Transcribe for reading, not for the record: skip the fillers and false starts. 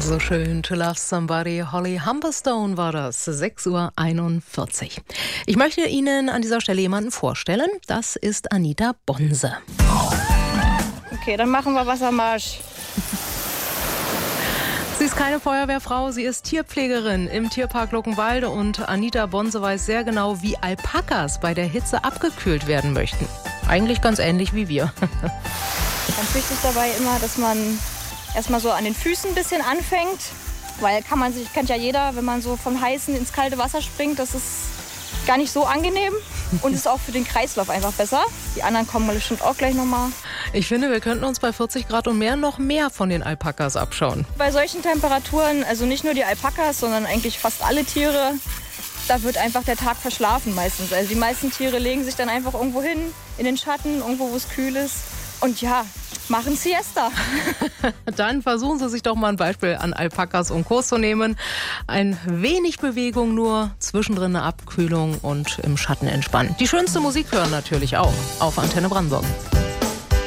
So schön, To Love Somebody, Holly Humberstone war das, 6:41 Uhr. Ich möchte Ihnen an dieser Stelle jemanden vorstellen, das ist Anita Bonse. Okay, dann machen wir Wassermarsch. Sie ist keine Feuerwehrfrau, sie ist Tierpflegerin im Tierpark Luckenwalde und Anita Bonse weiß sehr genau, wie Alpakas bei der Hitze abgekühlt werden möchten. Eigentlich ganz ähnlich wie wir. Ganz wichtig dabei immer, dass man erstmal so an den Füßen ein bisschen anfängt, weil kennt ja jeder, wenn man so vom heißen ins kalte Wasser springt, das ist gar nicht so angenehm und ist auch für den Kreislauf einfach besser. Die anderen kommen bestimmt auch gleich nochmal. Ich finde, wir könnten uns bei 40 Grad und mehr noch mehr von den Alpakas abschauen. Bei solchen Temperaturen, also nicht nur die Alpakas, sondern eigentlich fast alle Tiere, da wird einfach der Tag verschlafen meistens. Also die meisten Tiere legen sich dann einfach irgendwo hin, in den Schatten, irgendwo wo es kühl ist. Und ja, machen Siesta. Dann versuchen Sie sich doch mal ein Beispiel an Alpakas und Co. zu nehmen. Ein wenig Bewegung nur, zwischendrin eine Abkühlung und im Schatten entspannen. Die schönste Musik hören natürlich auch auf Antenne Brandenburg.